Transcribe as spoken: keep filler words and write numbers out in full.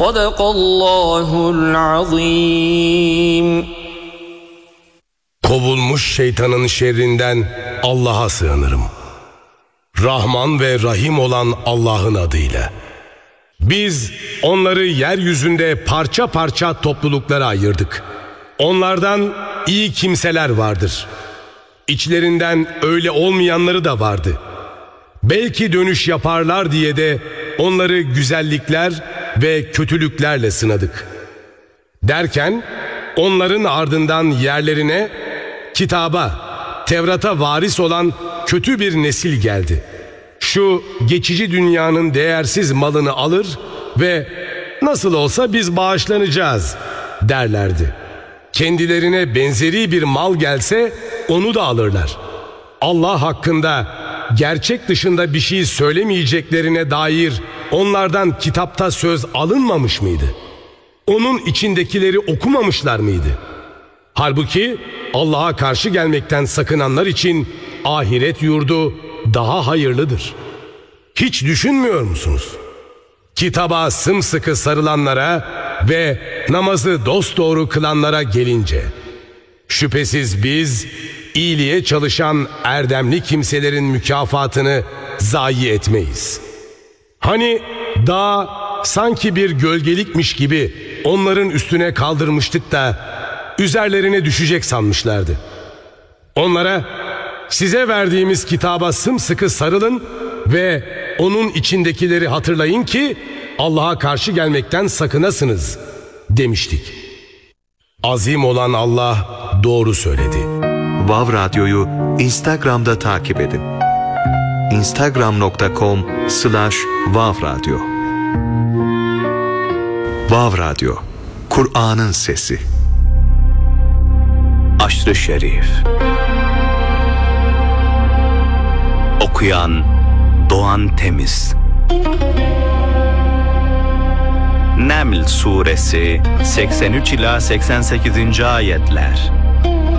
Sadakallahul azim. Kovulmuş şeytanın şerrinden Allah'a sığınırım. Rahman ve Rahim olan Allah'ın adıyla. Biz onları yeryüzünde parça parça topluluklara ayırdık. Onlardan iyi kimseler vardır. İçlerinden öyle olmayanları da vardı. Belki dönüş yaparlar diye de onları güzellikler ve kötülüklerle sınadık. Derken onların ardından yerlerine kitaba, Tevrat'a varis olan kötü bir nesil geldi. Şu geçici dünyanın değersiz malını alır ve nasıl olsa biz bağışlanacağız derlerdi. Kendilerine benzeri bir mal gelse onu da alırlar. Allah hakkında gerçek dışında bir şey söylemeyeceklerine dair onlardan kitapta söz alınmamış mıydı? Onun içindekileri okumamışlar mıydı? Halbuki Allah'a karşı gelmekten sakınanlar için ahiret yurdu daha hayırlıdır. Hiç düşünmüyor musunuz? Kitaba sımsıkı sarılanlara ve namazı dosdoğru kılanlara gelince, şüphesiz biz iyiliğe çalışan erdemli kimselerin mükafatını zayi etmeyiz. Hani dağ sanki bir gölgelikmiş gibi onların üstüne kaldırmıştık da üzerlerine düşecek sanmışlardı. Onlara size verdiğimiz kitaba sımsıkı sarılın ve onun içindekileri hatırlayın ki Allah'a karşı gelmekten sakınasınız demiştik. Azim olan Allah doğru söyledi. Vav Radyo'yu Instagram'da takip edin. instagram nokta com slash vav radyo. Vav Radyo, Kur'an'ın sesi. Aşr-ı Şerif. Okuyan Doğan Temiz. Neml Suresi seksen üç ila seksen sekizinci ayetler.